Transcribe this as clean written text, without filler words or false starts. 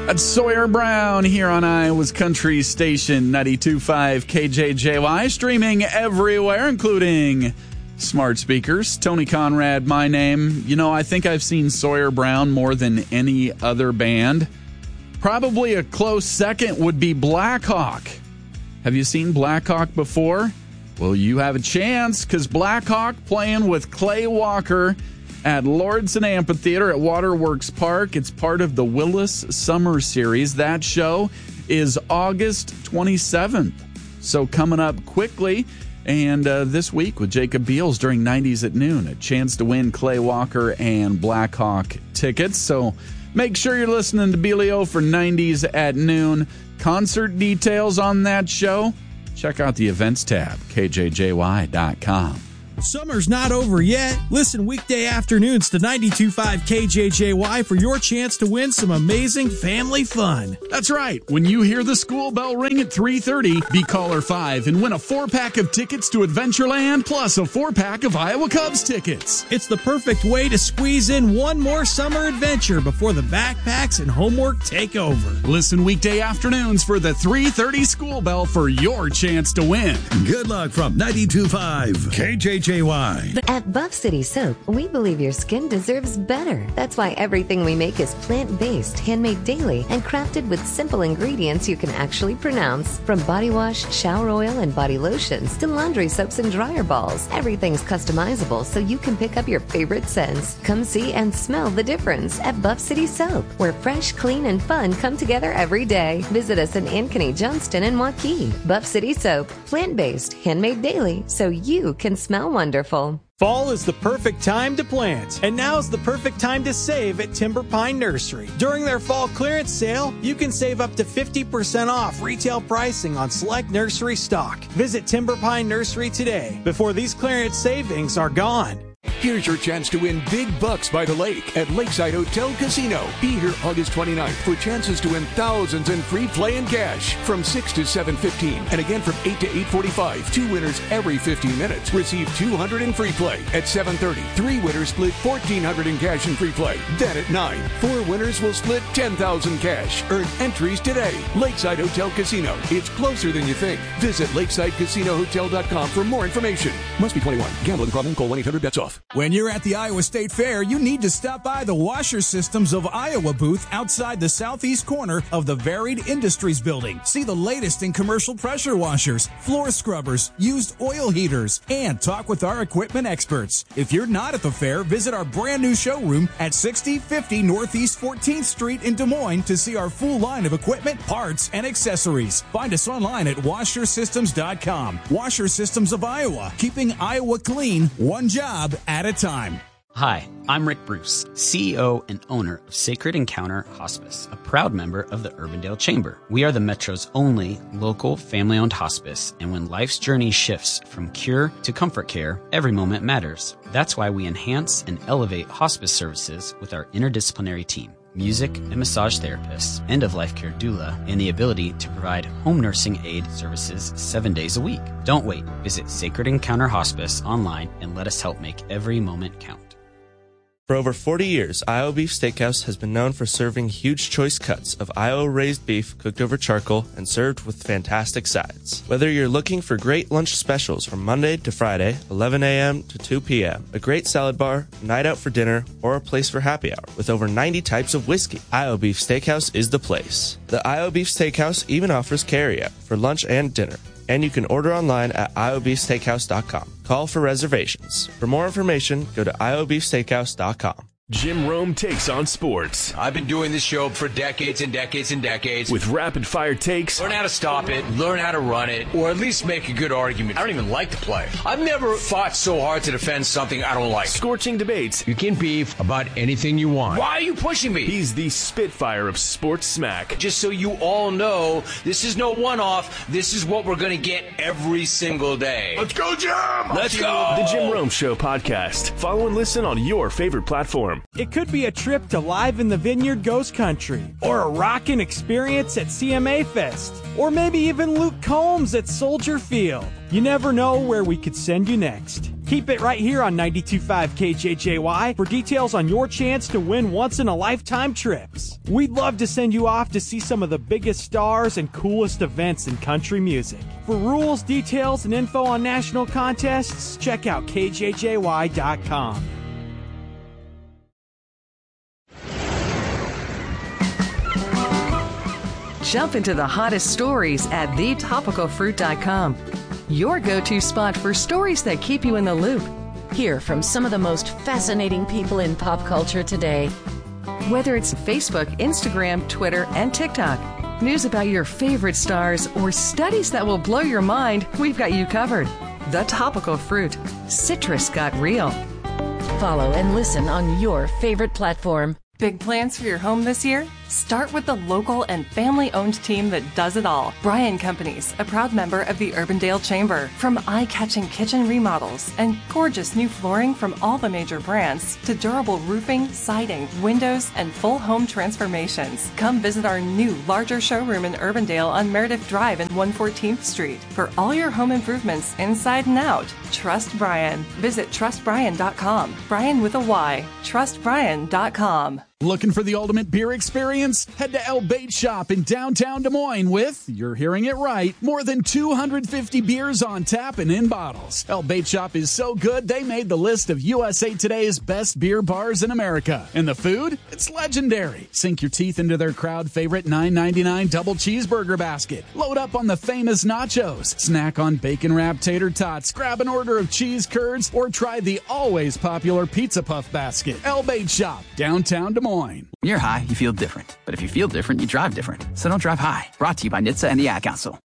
That's Sawyer Brown here on Iowa's Country Station 92.5 KJJY, streaming everywhere, including smart speakers. Tony Conrad, my name. You know, I think I've seen Sawyer Brown more than any other band. Probably a close second would be Black Hawk. Have you seen Black Hawk before? Well, you have a chance, because Black Hawk playing with Clay Walker at Lordson Amphitheater at Waterworks Park. It's part of the Willis Summer Series. That show is August 27th. So coming up quickly, and this week with Jacob Beals during 90s at noon, a chance to win Clay Walker and Black Hawk tickets. So make sure you're listening to Bealio for 90s at noon. Concert details on that show, check out the events tab, kjjy.com. Summer's not over yet. Listen weekday afternoons to 92.5 KJJY for your chance to win some amazing family fun. That's right. When you hear the school bell ring at 3:30, be caller 5 and win a 4-pack of tickets to Adventureland plus a 4-pack of Iowa Cubs tickets. It's the perfect way to squeeze in one more summer adventure before the backpacks and homework take over. Listen weekday afternoons for the 3:30 school bell for your chance to win. Good luck from 92.5 KJJY. At Buff City Soap, we believe your skin deserves better. That's why everything we make is plant-based, handmade daily, and crafted with simple ingredients you can actually pronounce. From body wash, shower oil, and body lotions to laundry soaps and dryer balls, everything's customizable so you can pick up your favorite scents. Come see and smell the difference at Buff City Soap, where fresh, clean, and fun come together every day. Visit us in Ankeny, Johnston, and Waukee. Buff City Soap, plant-based, handmade daily, so you can smell wonderful. Fall is the perfect time to plant, and now's the perfect time to save at Timber Pine Nursery. During their fall clearance sale, you can save up to 50% off retail pricing on select nursery stock. Visit Timber Pine Nursery today before these clearance savings are gone. Here's your chance to win big bucks by the lake at Lakeside Hotel Casino. Be here August 29th for chances to win thousands in free play and cash from 6 to 7:15 and again from 8 to 8:45. 2 winners every 15 minutes receive $200 in free play. At 7:30, 3 winners split $1,400 in cash and free play. Then at 9, 4 winners will split $10,000 cash. Earn entries today. Lakeside Hotel Casino. It's closer than you think. Visit lakesidecasinohotel.com for more information. Must be 21. Gambling problem? Call 1-800-BETS-OFF. When you're at the Iowa State Fair, you need to stop by the Washer Systems of Iowa booth outside the southeast corner of the Varied Industries building. See the latest in commercial pressure washers, floor scrubbers, used oil heaters, and talk with our equipment experts. If you're not at the fair, visit our brand new showroom at 6050 Northeast 14th Street in Des Moines to see our full line of equipment, parts, and accessories. Find us online at washersystems.com. Washer Systems of Iowa, keeping Iowa clean, one job at a time. Hi, I'm Rick Bruce, CEO and owner of Sacred Encounter Hospice, a proud member of the Urbandale Chamber. We are the Metro's only local family-owned hospice, and when life's journey shifts from cure to comfort care, every moment matters. That's why we enhance and elevate hospice services with our interdisciplinary team. Music and massage therapists, end-of-life care doula, and the ability to provide home nursing aid services 7 days a week. Don't wait. Visit Sacred Encounter Hospice online and let us help make every moment count. For over 40 years, Iowa Beef Steakhouse has been known for serving huge choice cuts of Iowa-raised beef cooked over charcoal and served with fantastic sides. Whether you're looking for great lunch specials from Monday to Friday, 11 a.m. to 2 p.m., a great salad bar, a night out for dinner, or a place for happy hour with over 90 types of whiskey, Iowa Beef Steakhouse is the place. The Iowa Beef Steakhouse even offers carry-out for lunch and dinner, and you can order online at iowabeefsteakhouse.com. Call for reservations. For more information, go to iowabeefsteakhouse.com. Jim Rome takes on sports. I've been doing this show for decades and decades and decades. With rapid-fire takes. Learn how to stop it, learn how to run it, or at least make a good argument. I don't even like to play. I've never fought so hard to defend something I don't like. Scorching debates. You can beef about anything you want. Why are you pushing me? He's the Spitfire of sports smack. Just so you all know, this is no one-off. This is what we're going to get every single day. Let's go, Jim! Let's go! The Jim Rome Show podcast. Follow and listen on your favorite platform. It could be a trip to Live in the Vineyard Ghost Country, or a rockin' experience at CMA Fest, or maybe even Luke Combs at Soldier Field. You never know where we could send you next. Keep it right here on 92.5 KJJY for details on your chance to win once-in-a-lifetime trips. We'd love to send you off to see some of the biggest stars and coolest events in country music. For rules, details, and info on national contests, check out KJJY.com. Jump into the hottest stories at thetopicalfruit.com. Your go-to spot for stories that keep you in the loop. Hear from some of the most fascinating people in pop culture today. Whether it's Facebook, Instagram, Twitter, and TikTok, news about your favorite stars, or studies that will blow your mind, we've got you covered. The Topical Fruit. Citrus got real. Follow and listen on your favorite platform. Big plans for your home this year? Start with the local and family-owned team that does it all. Bryan Companies, a proud member of the Urbandale Chamber. From eye-catching kitchen remodels and gorgeous new flooring from all the major brands to durable roofing, siding, windows, and full home transformations. Come visit our new, larger showroom in Urbandale on Meredith Drive and 114th Street. For all your home improvements inside and out, trust Bryan. Visit trustbryan.com. Bryan with a Y. Trustbryan.com. Looking for the ultimate beer experience? Head to El Bait Shop in downtown Des Moines with, you're hearing it right, more than 250 beers on tap and in bottles. El Bait Shop is so good, they made the list of USA Today's best beer bars in America. And the food? It's legendary. Sink your teeth into their crowd favorite $9.99 double cheeseburger basket. Load up on the famous nachos. Snack on bacon-wrapped tater tots. Grab an order of cheese curds or try the always popular pizza puff basket. El Bait Shop, downtown Des Moines. When you're high, you feel different. But if you feel different, you drive different. So don't drive high. Brought to you by NHTSA and the Ad Council.